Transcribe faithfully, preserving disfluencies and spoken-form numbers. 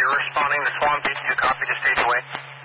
you're responding to Swampy. You copy to stage away.